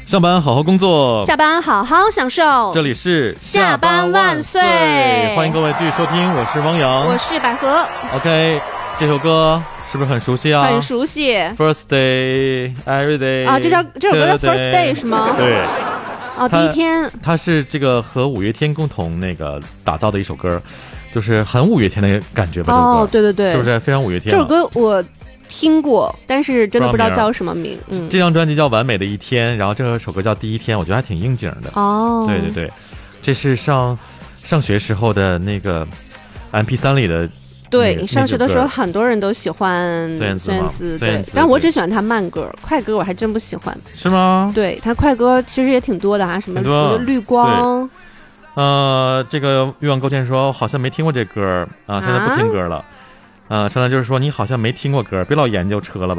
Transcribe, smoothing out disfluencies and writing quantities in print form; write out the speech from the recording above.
上班好好工作， 下班好好享受。 这里是下班万岁， 欢迎各位继续收听，我是汪洋， 我是百合。 OK， 这首歌是不是很熟悉啊？ 很熟悉。 First day, every day 啊，这首歌的 First Day 是吗？ 对。 哦，第一天。 它是这个和五月天共同打造的一首歌，就是很五月天的感觉吧？这首歌， 哦，对对对， 是不是非常五月天？ 这首歌我听过，但是真的不知道叫什么名。 这张专辑叫《完美的一天》，然后这首歌叫《第一天》，我觉得还挺应景的。 哦， 对对对，这是上学时候的那个 MP3 里的。 对，上学的时候很多人都喜欢孙燕姿，对，但我只喜欢他慢歌，快歌我还真不喜欢。 是吗？ 对，他快歌其实也挺多的啊，什么绿光。 这个欲望勾践说好像没听过这歌啊，现在不听歌了。称赞就是说你好像没听过歌，别老研究车了吧。